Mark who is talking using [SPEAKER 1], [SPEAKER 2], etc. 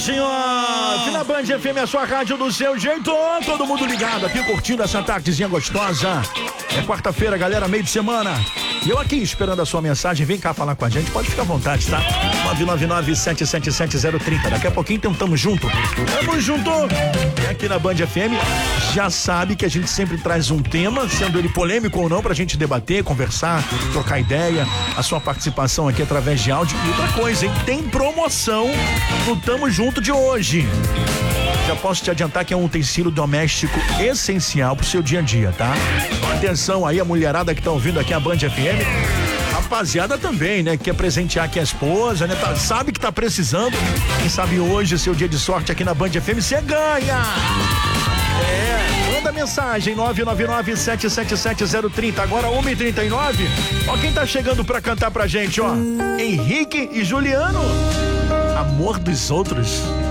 [SPEAKER 1] senhor! Aqui na Band FM, a sua rádio do seu jeito. Todo mundo ligado aqui, curtindo essa tardezinha gostosa. É quarta-feira, galera, meio de semana. E eu aqui esperando a sua mensagem. Vem cá falar com a gente, pode ficar à vontade, tá? 999-777-030. Daqui a pouquinho tem um Tamo Junto. Tamo junto! E aqui na Band FM, já sabe que a gente sempre traz um tema, sendo ele polêmico ou não, pra gente debater, conversar, trocar ideia. A sua participação aqui através de áudio. E outra coisa, hein? Tem promoção no Tamo Junto de hoje. Já posso te adiantar que é um utensílio doméstico essencial pro seu dia a dia, tá? Atenção aí, a mulherada que tá ouvindo aqui a Band FM. Rapaziada também, né? Que quer presentear aqui a esposa, né? Sabe que tá precisando. Quem sabe hoje, seu dia de sorte aqui na Band FM, você ganha! Manda mensagem 999-777-030. Agora 1h39. Ó quem tá chegando pra cantar pra gente, ó. Henrique e Juliano. Amor dos outros.